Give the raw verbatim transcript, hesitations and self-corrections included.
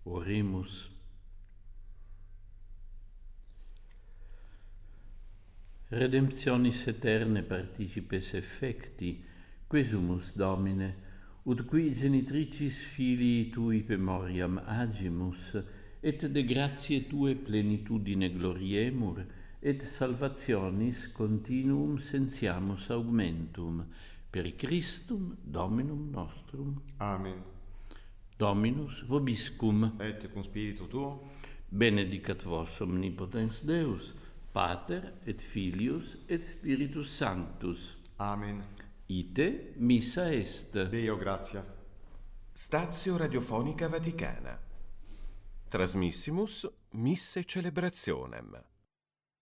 Oremus. Redemptionis aeterne participes effecti, quesumus Domine, ut qui genitricis filii tui memoriam agimus, et de gratiae tue plenitudine gloriemur, et salvationis continuum sentiamus augmentum, per Christum Dominum nostrum. Amen. Dominus vobiscum. Et cum spiritu tuo. Benedicat vos omnipotens Deus, Pater et Filius et Spiritus Sanctus. Amen. Ite missa est. Deo gratia. Stazio Radiofonica Vaticana. Trasmissimus Misse Celebrationem.